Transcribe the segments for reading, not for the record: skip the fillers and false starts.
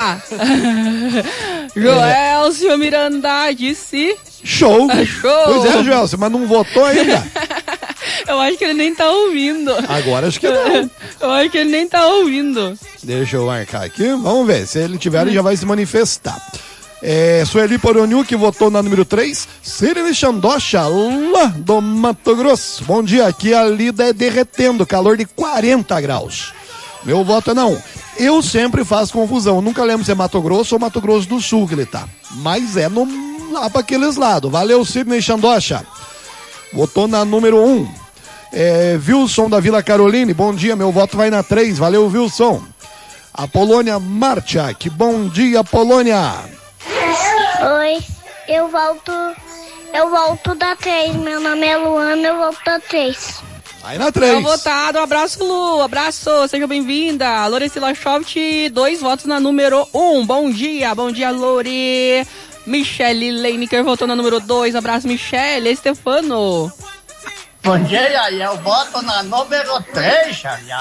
Joelcio Miranda disse... Show! Show! Pois é, Joelcio, mas não votou ainda. Eu acho que ele nem tá ouvindo. Agora acho que não. Eu acho que ele nem tá ouvindo. Deixa eu marcar aqui. Vamos ver. Se ele tiver, ele já vai se manifestar. Sueli Poroniu, que votou na número 3. Cirene Xandocha, lá do Mato Grosso. Bom dia, aqui a lida é derretendo, calor de 40 graus. Meu voto é não. Eu sempre faço confusão. Nunca lembro se é Mato Grosso ou Mato Grosso do Sul que ele tá. Mas é lá pra aqueles lados. Valeu, Cirene Xandocha. Votou na número 1. Wilson da Vila Caroline, bom dia, meu voto vai na 3. Valeu, Wilson. A Polônia Marchak, bom dia, Polônia. Oi, eu volto da 3. Meu nome é Luana, eu volto da 3. Aí na 3. Tá votado, abraço, Lu, abraço, seja bem-vinda. Loricila Schoft, 2 votos na número 1. Bom dia, Lori. Michele Leinecker votou na número 2. Abraço, Michele. Estefano. Bom dia, eu voto na número 3,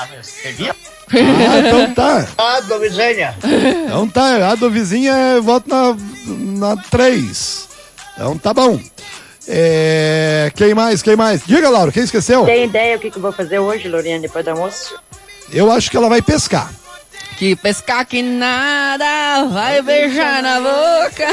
então tá. Do vizinha. Então tá, a do vizinha voto na 3. Então tá bom. Quem mais? Diga, Laura, quem esqueceu? Tem ideia o que eu vou fazer hoje, Loriane, depois do almoço? Eu acho que ela vai pescar. Que pescar que nada vai beijar na boca.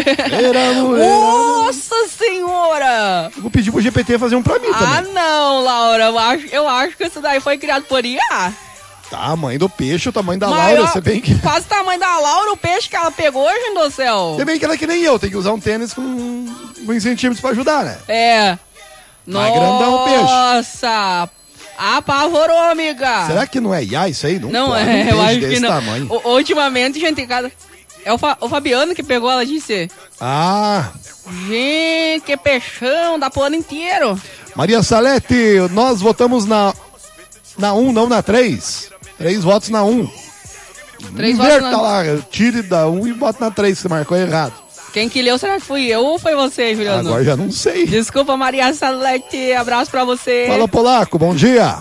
Nossa senhora! Eu vou pedir pro GPT fazer um pra mim também. Ah não, Laura, eu acho que isso daí foi criado por IA. Tamanho do peixe, o tamanho da Laura, você bem que... Quase o tamanho da Laura, o peixe que ela pegou, gente do céu. Se bem que ela é que nem eu, tem que usar um tênis com 20 centímetros pra ajudar, né? Nossa, grandão o peixe. Nossa, apavorou, amiga. Será que não é IA isso aí? Não pode, é, eu acho que não. Tamanho. Ultimamente, gente, é o Fabiano que pegou, ela disse. Ah. Gente, que peixão, dá pro ano inteiro. Maria Salete, nós votamos na 1, não na 3. 3 votos na 1. 3 votos na... lá, tire da 1 e bota na 3, você marcou errado. Quem que leu, será que fui eu ou foi você, Juliano? Agora já não sei. Desculpa, Maria Salete, abraço pra você. Fala, Polaco, bom dia.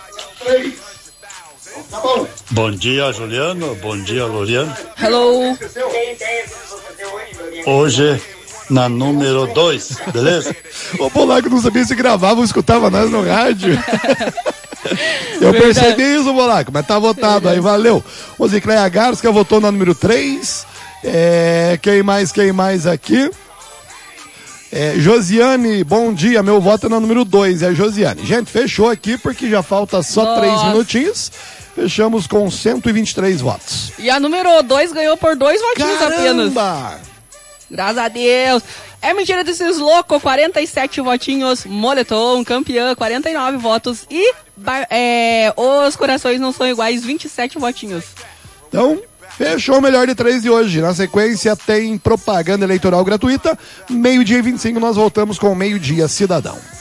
Bom dia, Juliano, bom dia, Loriano. Hello. Hoje, na número 2, beleza? O Polaco não sabia se gravava ou escutava nós no rádio. Eu percebi isso, Polaco, mas tá votado aí, valeu. O Zicleia Garska votou na número 3. Quem mais aqui? Josiane, bom dia, meu voto é na número 2, é a Josiane. Gente, fechou aqui porque já falta só 3 minutinhos. Fechamos com 123 votos. E a número 2 ganhou por 2 votinhos. Caramba! Apenas. Graças a Deus. É mentira desses loucos, 47 votinhos. Moletom, campeã, 49 votos. E os corações não são iguais, 27 votinhos. Então, fechou o melhor de 3 de hoje. Na sequência tem propaganda eleitoral gratuita. 12:25 nós voltamos com o Meio Dia Cidadão.